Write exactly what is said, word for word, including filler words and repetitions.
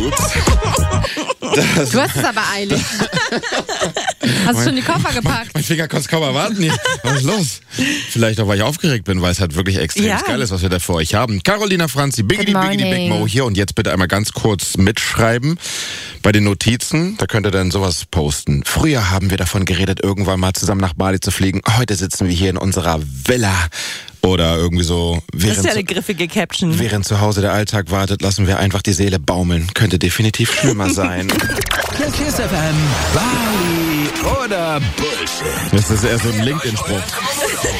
Ups. Das Du hast es aber eilig. Hast du schon die Koffer gepackt? Mein Finger konnte es kaum erwarten hier. Was ist los? Vielleicht auch, weil ich aufgeregt bin, weil es halt wirklich extrem Ja. geil ist, was wir da für euch haben. Carolina Franzi, Biggity Good Biggity Big morning. Mo hier. Und jetzt bitte einmal ganz kurz mitschreiben bei den Notizen. Da könnt ihr dann sowas posten. Früher haben wir davon geredet, irgendwann mal zusammen nach Bali zu fliegen. Heute sitzen wir hier in unserer Villa. Oder irgendwie so, Das während, ist ja eine zu, griffige Caption. während zu Hause der Alltag wartet, lassen wir einfach die Seele baumeln. Könnte definitiv schlimmer sein. Kiss F M, Bali oder Bullshit. Das ist eher so ein LinkedIn-Spruch.